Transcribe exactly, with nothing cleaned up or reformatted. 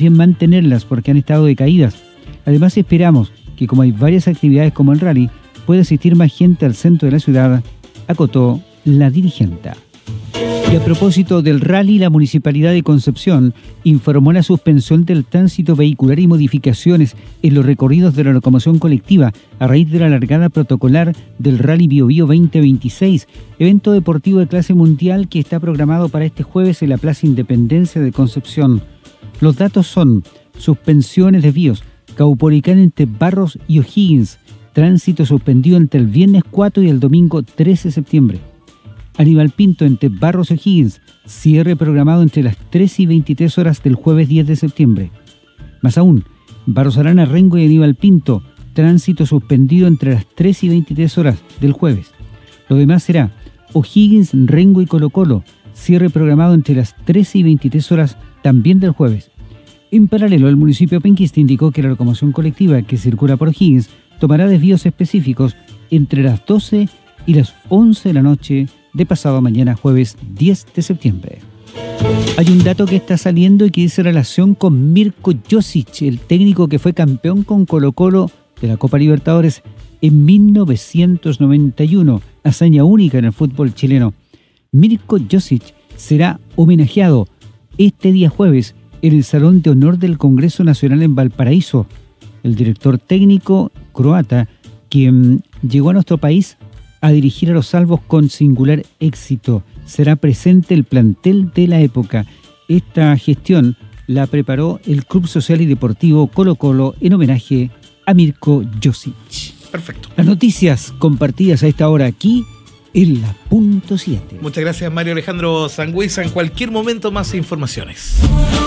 bien mantenerlas porque han estado decaídas. Además esperamos que como hay varias actividades como el rally, pueda asistir más gente al centro de la ciudad, acotó la dirigenta. Y a propósito del rally, la Municipalidad de Concepción informó la suspensión del tránsito vehicular y modificaciones en los recorridos de la locomoción colectiva a raíz de la largada protocolar del Rally Biobío veinte veintiséis, evento deportivo de clase mundial que está programado para este jueves en la Plaza Independencia de Concepción. Los datos son: suspensiones de desvíos, Caupolicán entre Barros y O'Higgins, tránsito suspendido entre el viernes cuatro y el domingo trece de septiembre. Aníbal Pinto entre Barros y O'Higgins, cierre programado entre las tres y veintitrés horas del jueves diez de septiembre. Más aún, Barros Arana, Rengo y Aníbal Pinto, tránsito suspendido entre las tres y veintitrés horas del jueves. Lo demás será O'Higgins, Rengo y Colo Colo, cierre programado entre las tres y veintitrés horas también del jueves. En paralelo, el municipio penquista indicó que la locomoción colectiva que circula por O'Higgins tomará desvíos específicos entre las doce y las once de la noche de pasado mañana jueves diez de septiembre. Hay un dato que está saliendo y que dice relación con Mirko Josic, el técnico que fue campeón con Colo Colo de la Copa Libertadores en mil novecientos noventa y uno, hazaña única en el fútbol chileno. Mirko Josic será homenajeado este día jueves en el Salón de Honor del Congreso Nacional en Valparaíso. El director técnico croata, quien llegó a nuestro país a dirigir a los salvos con singular éxito, será presente el plantel de la época. Esta gestión la preparó el Club Social y Deportivo Colo Colo en homenaje a Mirko Josic. Perfecto. Las noticias compartidas a esta hora aquí en la punto siete. Muchas gracias, Mario Alejandro Sangüesa. En cualquier momento más informaciones.